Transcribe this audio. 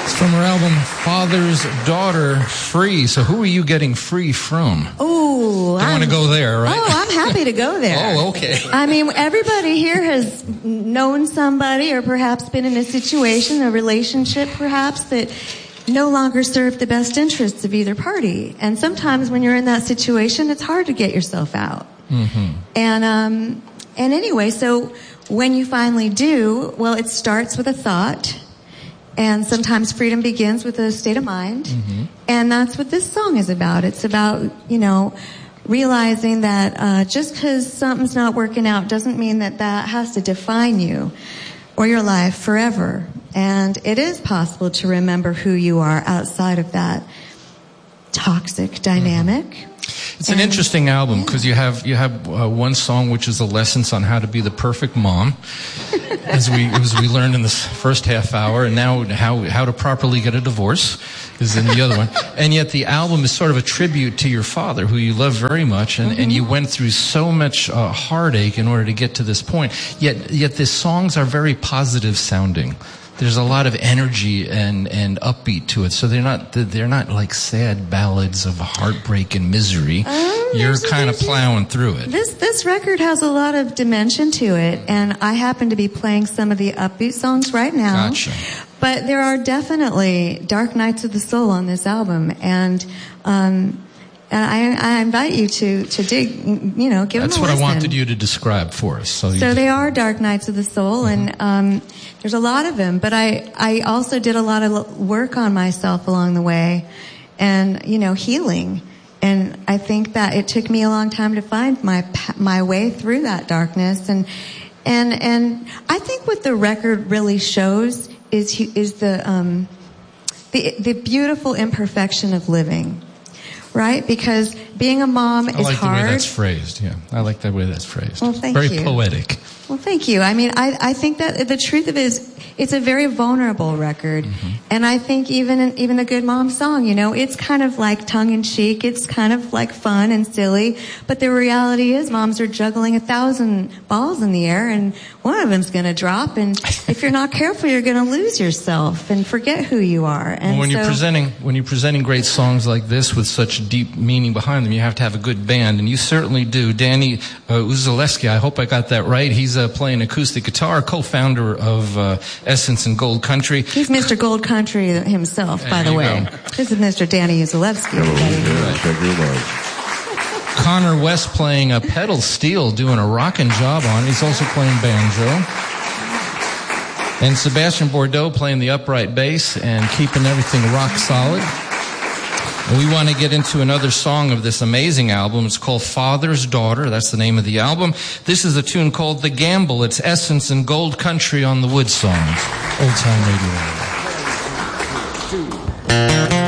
From her album, Father's Daughter, Free. So who are you getting free from? Oh, I want to go there, right? Oh, I'm happy to go there. Oh, okay. I mean, everybody here has known somebody or perhaps been in a situation, a relationship perhaps, that no longer served the best interests of either party. And sometimes when you're in that situation, it's hard to get yourself out. Mm-hmm. And anyway, so when you finally do, well, it starts with a thought. And sometimes freedom begins with a state of mind. Mm-hmm. And that's what this song is about. It's about, realizing that just because something's not working out doesn't mean that has to define you or your life forever. And it is possible to remember who you are outside of that toxic dynamic. Mm-hmm. It's an interesting album because you have one song which is a lesson on how to be the perfect mom, as we learned in this first half hour, and now how to properly get a divorce is in the other one. And yet the album is sort of a tribute to your father, who you love very much, and you went through so much heartache in order to get to this point. Yet the songs are very positive sounding. There's a lot of energy and upbeat to it, so they're not like sad ballads of heartbreak and misery. You're kind of plowing through it. This record has a lot of dimension to it, and I happen to be playing some of the upbeat songs right now. Gotcha. But there are definitely dark nights of the soul on this album, and I invite you to dig, give them a listen. That's what I wanted you to describe for us. So they are dark nights of the soul, and there's a lot of them. But I also did a lot of work on myself along the way, and healing. And I think that it took me a long time to find my way through that darkness. And I think what the record really shows is the beautiful imperfection of living. Right? Because being a mom is hard. I like the way that's phrased, yeah. I like the way that's phrased. Well, thank you. Very poetic. Well, thank you. I mean, I think that the truth of it is, it's a very vulnerable record. Mm-hmm. And I think even a Good Mom song, it's kind of like tongue-in-cheek. It's kind of like fun and silly. But the reality is moms are juggling 1,000 balls in the air, and one of them's going to drop. And if you're not careful, you're going to lose yourself and forget who you are. And when you're presenting great songs like this with such deep meaning behind them, you have to have a good band, and you certainly do. Danny Uzalewski, I hope I got that right. He's playing acoustic guitar, co-founder of Essence and Gold Country. He's Mr. Gold Country himself, by the way. This is Mr. Danny Uzalewski. Connor West playing a pedal steel, doing a rockin' job on it. He's also playing banjo. And Sebastian Bordeaux playing the upright bass and keeping everything rock solid. We want to get into another song of this amazing album. It's called Father's Daughter. That's the name of the album. This is a tune called The Gamble. It's Essence and Gold Country on the Wood Songs. Old Time Radio.